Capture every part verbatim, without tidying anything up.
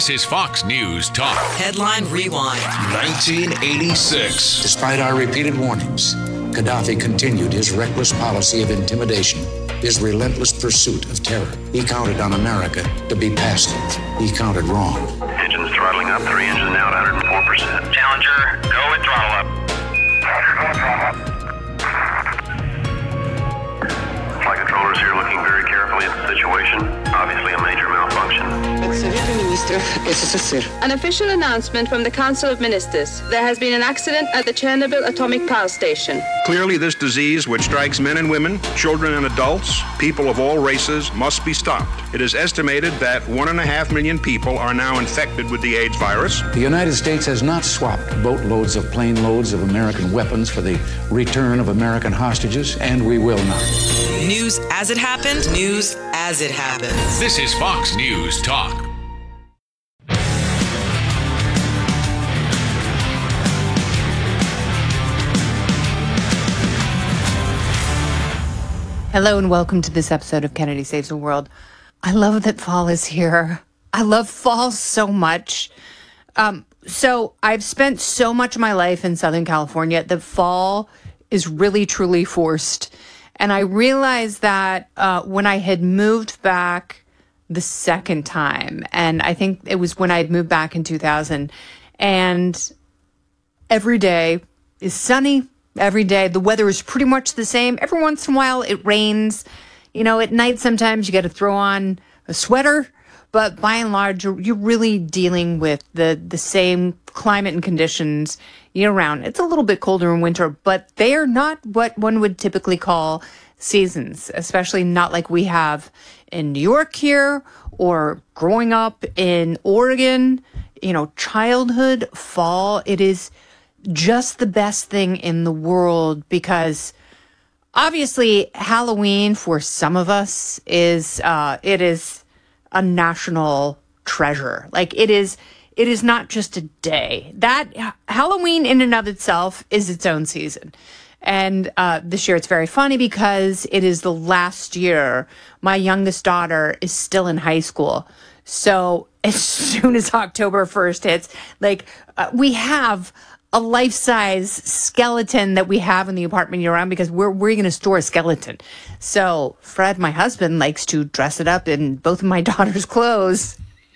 This is Fox News Talk. Headline Rewind. nineteen eighty-six. Despite our repeated warnings, Gaddafi continued his reckless policy of intimidation, his relentless pursuit of terror. He counted on America to be passive. He counted wrong. Engines throttling up, three engines now at one hundred four percent. Challenger, go with throttle up. Challenger, go with throttle up. Flight controllers here looking very carefully at the situation. Obviously a major malfunction. An official announcement from the Council of Ministers. There has been an accident at the Chernobyl atomic power station. Clearly, this disease, which strikes men and women, children and adults, people of all races, must be stopped. It is estimated that one and a half million people are now infected with the AIDS virus. The United States has not swapped boatloads of plane loads of American weapons for the return of American hostages, and we will not. News as it happened, news as it happens. This is Fox News Talk. Hello and welcome to this episode of Kennedy Saves the World. I love that fall is here. I love fall so much. Um, so I've spent so much of my life in Southern California that fall is really, truly forced. And I realized that uh, when I had moved back the second time, and I think it was when I had moved back in two thousand, and every day is sunny. Every day, the weather is pretty much the same. Every once in a while, it rains. You know, at night, sometimes you got to throw on a sweater. But by and large, you're, you're really dealing with the, the same climate and conditions year-round. It's a little bit colder in winter, but they are not what one would typically call seasons, especially not like we have in New York here or growing up in Oregon. You know, childhood, fall, it is just the best thing in the world because obviously Halloween for some of us is uh it is a national treasure. Like it is it is not just a day. That Halloween in and of itself is its own season. And uh this year it's very funny because it is the last year my youngest daughter is still in high school. So as soon as October first hits, like uh, we have a life-size skeleton that we have in the apartment year-round because we're we're going to store a skeleton. So Fred, my husband, likes to dress it up in both of my daughter's clothes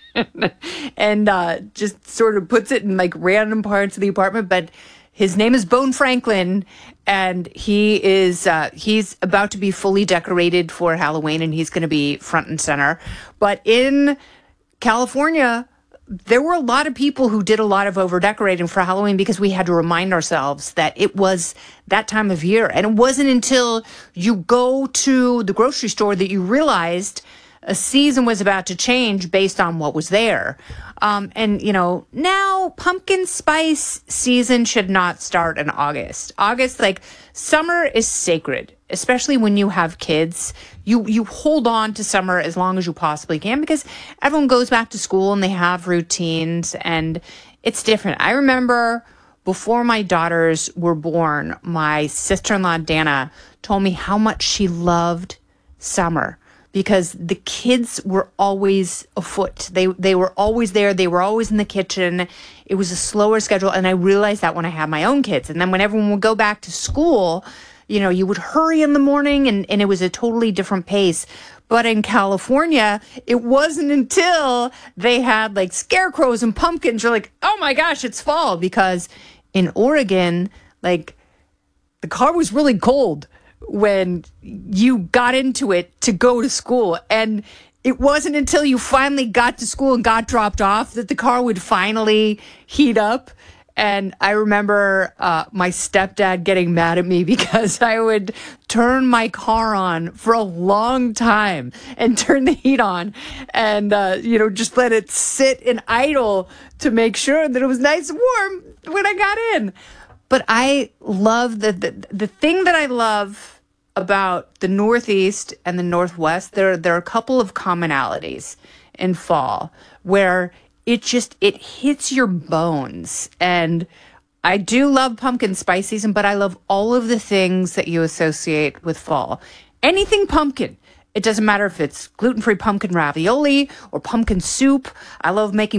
and uh, just sort of puts it in like random parts of the apartment. But his name is Bone Franklin, and he is uh, he's about to be fully decorated for Halloween, and he's going to be front and center. But in California, there were a lot of people who did a lot of over decorating for Halloween because we had to remind ourselves that it was that time of year. And it wasn't until you go to the grocery store that you realized a season was about to change based on what was there. Um, and, you know, now pumpkin spice season should not start in August. August, like, summer is sacred, especially when you have kids. You you hold on to summer as long as you possibly can because everyone goes back to school and they have routines and it's different. I remember before my daughters were born, my sister-in-law, Dana, told me how much she loved summer because the kids were always afoot. They they were always there. They were always in the kitchen. It was a slower schedule. And I realized that when I had my own kids. And then when everyone would go back to school, you know, you would hurry in the morning and, and it was a totally different pace. But in California, it wasn't until they had like scarecrows and pumpkins. You're like, oh my gosh, it's fall. Because in Oregon, like the car was really cold when you got into it to go to school. And it wasn't until you finally got to school and got dropped off that the car would finally heat up. And I remember uh, my stepdad getting mad at me because I would turn my car on for a long time and turn the heat on and, uh, you know, just let it sit and idle to make sure that it was nice and warm when I got in. But I love the, the, the thing that I love about the Northeast and the Northwest, there, there are a couple of commonalities in fall where it just, it hits your bones. And I do love pumpkin spice season, but I love all of the things that you associate with fall. Anything pumpkin. It doesn't matter if it's gluten-free pumpkin ravioli or pumpkin soup. I love making